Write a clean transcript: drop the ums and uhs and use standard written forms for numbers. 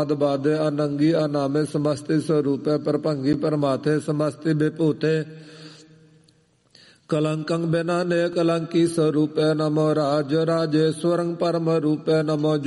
प्रमाद बाधे अनंगी अनामे समस्ति स्वरूपे प्रभंगी परमाथे समस्ति विभूते कलंकं बिना ने कलंकी स्वरूपे नमो राज राजेश्वरं परम रूपे नमो